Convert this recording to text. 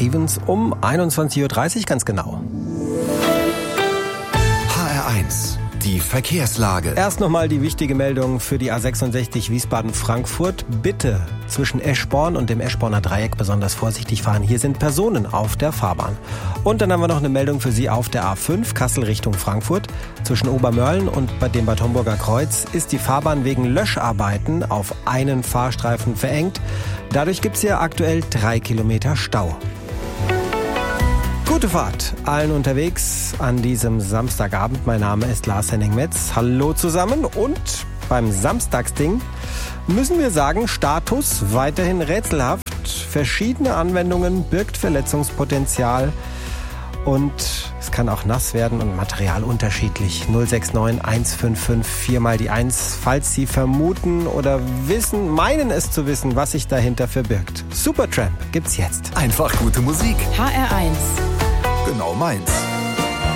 Stevens um 21.30 Uhr ganz genau. HR1, die Verkehrslage. Erst nochmal die wichtige Meldung für die A66 Wiesbaden-Frankfurt. Bitte zwischen Eschborn und dem Eschborner Dreieck besonders vorsichtig fahren. Hier sind Personen auf der Fahrbahn. Und dann haben wir noch eine Meldung für Sie auf der A5 Kassel Richtung Frankfurt. Zwischen Obermörlen und bei dem Bad Homburger Kreuz ist die Fahrbahn wegen Löscharbeiten auf einen Fahrstreifen verengt. Dadurch gibt es hier aktuell 3 Kilometer Stau. Gute Fahrt allen unterwegs an diesem Samstagabend. Mein Name ist Lars-Henning Metz. Hallo zusammen. Und beim Samstagsding müssen wir sagen, Status weiterhin rätselhaft. Verschiedene Anwendungen birgt Verletzungspotenzial. Und es kann auch nass werden und Material unterschiedlich. 069 155 4 mal die 1, falls Sie vermuten oder meinen es zu wissen, was sich dahinter verbirgt. Supertramp gibt's jetzt. Einfach gute Musik. HR1. Genau meins.